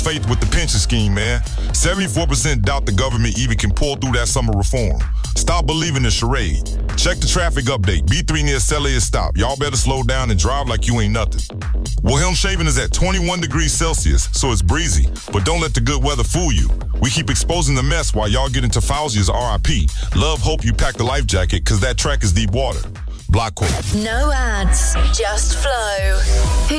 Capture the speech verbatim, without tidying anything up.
lost faith with the pension scheme, man. seventy-four percent doubt the government even can pull through that summer reform. Stop believing the charade. Check the traffic update. B three near Cele is stopped. Y'all better slow down and drive like you ain't nothing. Wilhelmshaven is at twenty-one degrees Celsius, so it's breezy. But don't let the good weather fool you. We keep exposing the mess while y'all get into Fauzia's R I P. Love, hope you pack the life jacket, because that track is deep water. Block quote. No ads, just flow.